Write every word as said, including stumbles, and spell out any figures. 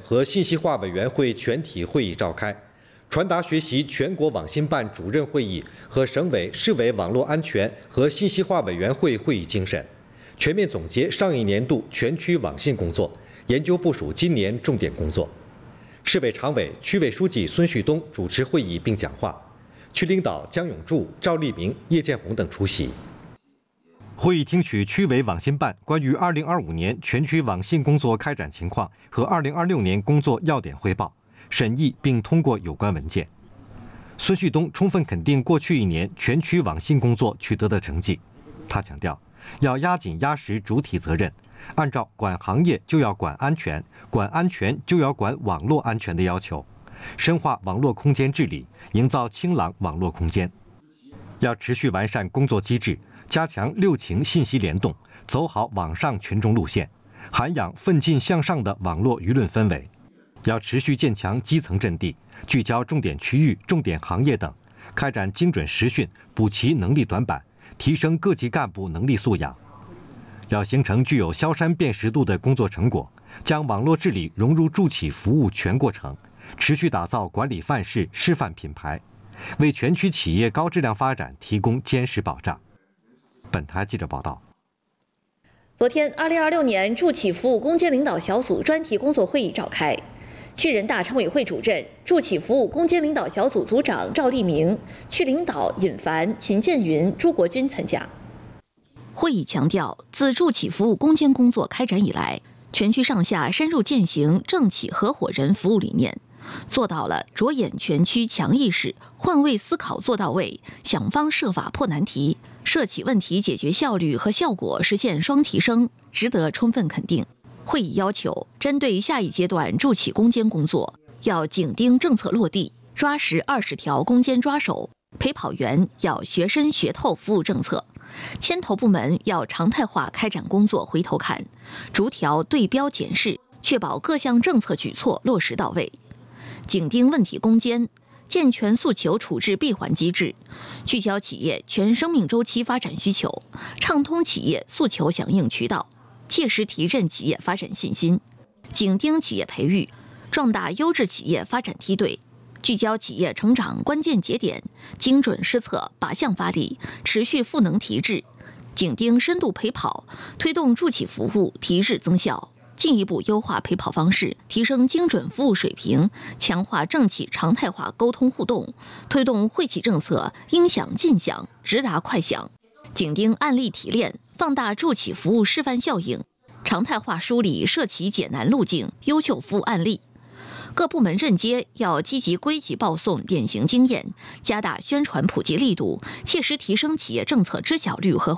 和信息化委员会全体会议召开，传达学习全国网信办主任会议和省委、市委网络安全和信息化委员会会议精神，全面总结上一年度全区网信工作，研究部署今年重点工作。市委常委、区委书记孙旭东主持会议并讲话，区领导姜永柱、赵立明、叶建红等出席。会议听取区委网信办关于二零二五年全区网信工作开展情况和二零二六年工作要点汇报，审议并通过有关文件。孙旭东充分肯定过去一年全区网信工作取得的成绩。他强调，要压紧压实主体责任，按照管行业就要管安全，管安全就要管网络安全的要求，深化网络空间治理，营造清朗网络空间。要持续完善工作机制，加强六情信息联动，走好网上群众路线，涵养奋进向上的网络舆论氛围。要持续建强基层阵地，聚焦重点区域、重点行业等，开展精准实训，补齐能力短板，提升各级干部能力素养。要形成具有萧山辨识度的工作成果，将网络治理融入助企服务全过程，持续打造管理范式、示范品牌，为全区企业高质量发展提供坚实保障。本台记者报道。 昨天，二零二六年助企服务攻坚领导小组专题工作会议召开，区人大常委会主任、助企服务攻坚领导小组组长赵立明、区领导尹凡、秦建云、朱国军参加。 会议强调，自助企服务攻坚工作开展以来，全区上下深入践行政企合伙人服务理念，做到了着眼全区强意识、换位思考做到位，想方设法破难题，涉企问题解决效率和效果实现双提升，值得充分肯定。会议要求，针对下一阶段助企攻坚工作，要紧盯政策落地，抓实二十条攻坚抓手，陪跑员要学深学透服务政策。牵头部门要常态化开展工作回头看，逐条对标检视，确保各项政策举措落实到位。紧盯问题攻坚，健全诉求处置闭环机制，聚焦企业全生命周期发展需求，畅通企业诉求响应渠道，切实提振企业发展信心。紧盯企业培育，壮大优质企业发展梯队。聚焦企业成长关键节点，精准施策，靶向发力，持续赋能提质，紧盯深度陪跑，推动助企服务提质增效，进一步优化陪跑方式，提升精准服务水平，强化政企常态化沟通互动，推动惠企政策应响尽响，直达快响。紧盯案例提炼，放大助企服务示范效应，常态化梳理涉企解难路径、优秀服务案例。各部门任接要积极归集报送典型经验，加大宣传普及力度，切实提升企业政策知晓率和